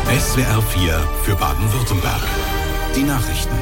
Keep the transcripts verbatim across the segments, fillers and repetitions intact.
S W R vier für Baden-Württemberg. Die Nachrichten.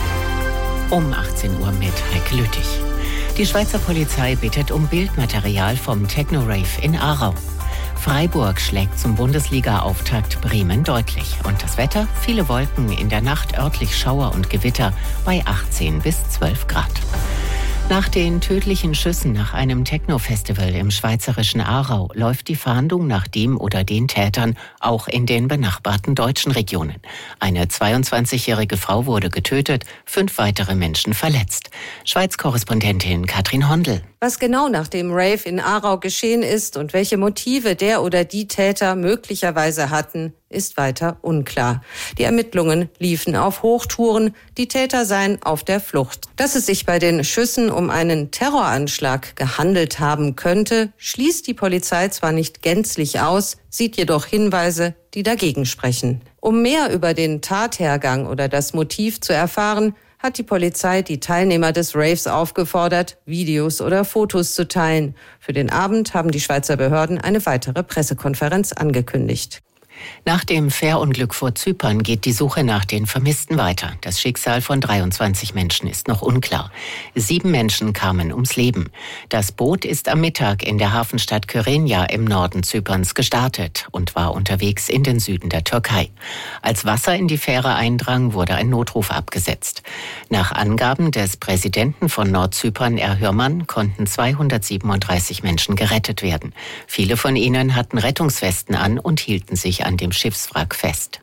Um achtzehn Uhr mit Heike Lüttich. Die Schweizer Polizei bittet um Bildmaterial vom Techno-Rave in Aarau. Freiburg schlägt zum Bundesliga-Auftakt Bremen deutlich. Und das Wetter? Viele Wolken, in der Nacht örtlich Schauer und Gewitter bei achtzehn bis zwölf Grad. Nach den tödlichen Schüssen nach einem Techno-Festival im schweizerischen Aarau läuft die Fahndung nach dem oder den Tätern auch in den benachbarten deutschen Regionen. Eine zweiundzwanzigjährige Frau wurde getötet, fünf weitere Menschen verletzt. Schweiz-Korrespondentin Katrin Hondel. Was genau nach dem Rave in Aarau geschehen ist und welche Motive der oder die Täter möglicherweise hatten, ist weiter unklar. Die Ermittlungen liefen auf Hochtouren, die Täter seien auf der Flucht. Dass es sich bei den Schüssen um einen Terroranschlag gehandelt haben könnte, schließt die Polizei zwar nicht gänzlich aus, sieht jedoch Hinweise, die dagegen sprechen. Um mehr über den Tathergang oder das Motiv zu erfahren, hat die Polizei die Teilnehmer des Raves aufgefordert, Videos oder Fotos zu teilen. Für den Abend haben die Schweizer Behörden eine weitere Pressekonferenz angekündigt. Nach dem Fährunglück vor Zypern geht die Suche nach den Vermissten weiter. Das Schicksal von dreiundzwanzig Menschen ist noch unklar. Sieben Menschen kamen ums Leben. Das Boot ist am Mittag in der Hafenstadt Kyrenia im Norden Zyperns gestartet und war unterwegs in den Süden der Türkei. Als Wasser in die Fähre eindrang, wurde ein Notruf abgesetzt. Nach Angaben des Präsidenten von Nordzypern, Erhürmann, konnten zweihundertsiebenunddreißig Menschen gerettet werden. Viele von ihnen hatten Rettungswesten an und hielten sich an dem Schiffswrack fest.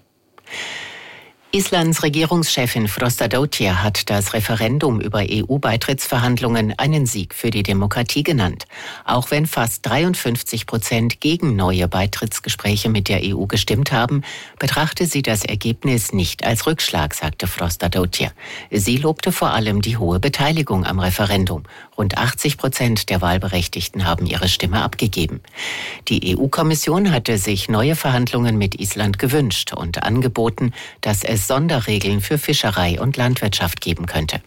Islands Regierungschefin Frostadóttir hat das Referendum über E U-Beitrittsverhandlungen einen Sieg für die Demokratie genannt. Auch wenn fast dreiundfünfzig Prozent gegen neue Beitrittsgespräche mit der E U gestimmt haben, betrachte sie das Ergebnis nicht als Rückschlag, sagte Frostadóttir. Sie lobte vor allem die hohe Beteiligung am Referendum. Rund achtzig Prozent der Wahlberechtigten haben ihre Stimme abgegeben. Die E U-Kommission hatte sich neue Verhandlungen mit Island gewünscht und angeboten, dass es Sonderregeln für Fischerei und Landwirtschaft geben könnte.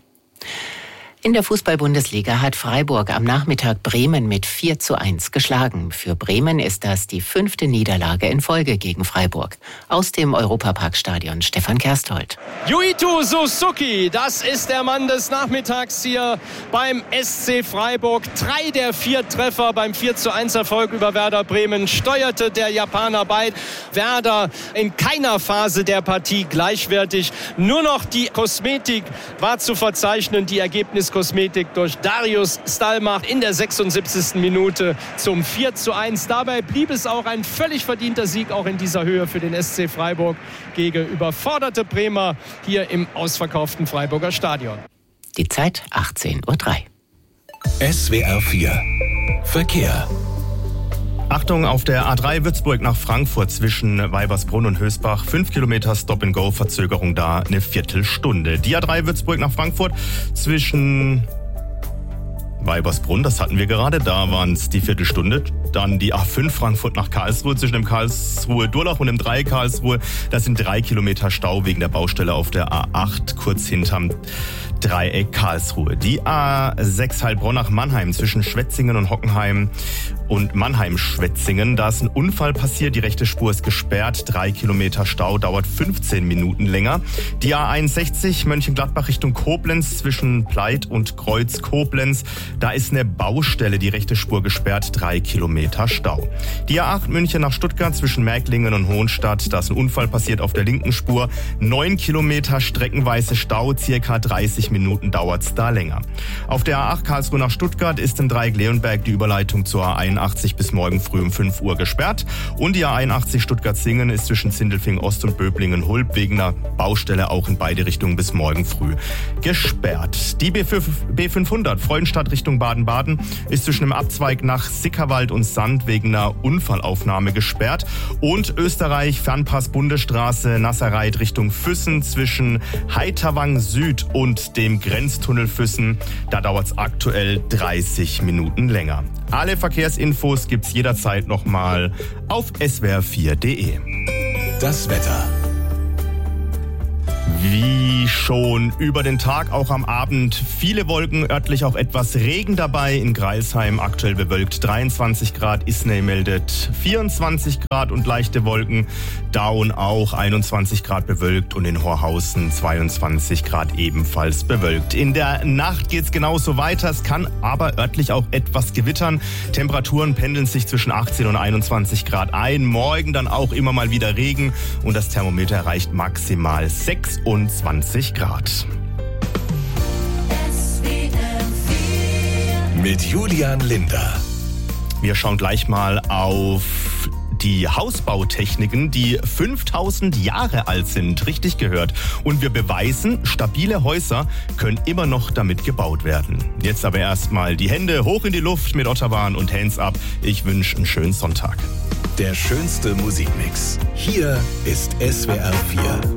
In der Fußball-Bundesliga hat Freiburg am Nachmittag Bremen mit vier zu eins geschlagen. Für Bremen ist das die fünfte Niederlage in Folge gegen Freiburg. Aus dem Europaparkstadion Stefan Kersthold. Yuito Suzuki, das ist der Mann des Nachmittags hier beim S C Freiburg. Drei der vier Treffer beim vier zu eins Erfolg über Werder Bremen steuerte der Japaner bei. Werder in keiner Phase der Partie gleichwertig. Nur noch die Kosmetik war zu verzeichnen, die Ergebnis Kosmetik durch Darius Stalmach in der sechsundsiebzigsten Minute zum vier zu eins. Dabei blieb es auch ein völlig verdienter Sieg, auch in dieser Höhe für den S C Freiburg gegen überforderte Bremer hier im ausverkauften Freiburger Stadion. Die Zeit achtzehn Uhr drei. S W R vier Verkehr. Achtung, auf der A drei Würzburg nach Frankfurt zwischen Weibersbrunn und Hösbach. Fünf Kilometer Stop-and-Go, Verzögerung da eine Viertelstunde. Die A drei Würzburg nach Frankfurt zwischen Weibersbrunn, das hatten wir gerade, da waren es die Viertelstunde. Dann die A fünf Frankfurt nach Karlsruhe zwischen dem Karlsruhe-Durlach und dem drei Karlsruhe. Das sind drei Kilometer Stau wegen der Baustelle auf der A acht, kurz hinterm Dreieck Karlsruhe. Die A sechs Heilbronn nach Mannheim zwischen Schwetzingen und Hockenheim und Mannheim-Schwetzingen. Da ist ein Unfall passiert, die rechte Spur ist gesperrt. Drei Kilometer Stau, dauert fünfzehn Minuten länger. Die A einundsechzig Mönchengladbach Richtung Koblenz zwischen Pleit und Kreuz Koblenz. Da ist eine Baustelle, die rechte Spur gesperrt. Drei Kilometer Stau. Die A acht München nach Stuttgart zwischen Märklingen und Hohenstadt. Da ist ein Unfall passiert auf der linken Spur. Neun Kilometer streckenweise Stau, circa dreißig Minuten dauert's da länger. Auf der A acht Karlsruhe nach Stuttgart ist im Dreieck Leonberg die Überleitung zur A einundachtzig bis morgen früh um fünf Uhr gesperrt. Und die A einundachtzig Stuttgart-Singen ist zwischen Sindelfingen Ost und Böblingen-Hulb wegen einer Baustelle auch in beide Richtungen bis morgen früh gesperrt. Die B fünfhundert Freudenstadt Richtung Baden-Baden ist zwischen dem Abzweig nach Sickerwald und Sand wegen einer Unfallaufnahme gesperrt. Und Österreich Fernpass Bundesstraße Nasserreit Richtung Füssen zwischen Heiterwang Süd und dem Grenztunnel Füssen. Da dauert es aktuell dreißig Minuten länger. Alle Verkehrsinfos gibt's jederzeit nochmal auf S W R vier punkt de. Das Wetter. Wie schon über den Tag, auch am Abend viele Wolken, örtlich auch etwas Regen dabei. In Greilsheim aktuell bewölkt dreiundzwanzig Grad, Isny meldet vierundzwanzig Grad und leichte Wolken. Daun auch einundzwanzig Grad bewölkt und in Horhausen zweiundzwanzig Grad ebenfalls bewölkt. In der Nacht geht's genauso weiter, es kann aber örtlich auch etwas gewittern. Temperaturen pendeln sich zwischen achtzehn und einundzwanzig Grad ein. Morgen dann auch immer mal wieder Regen und das Thermometer erreicht maximal sechsundzwanzig Grad. Mit Julian Linder. Wir schauen gleich mal auf die Hausbautechniken, die fünftausend Jahre alt sind, richtig gehört. Und wir beweisen, stabile Häuser können immer noch damit gebaut werden. Jetzt aber erstmal die Hände hoch in die Luft mit Otterwan und Hands up. Ich wünsche einen schönen Sonntag. Der schönste Musikmix. Hier ist S W R vier.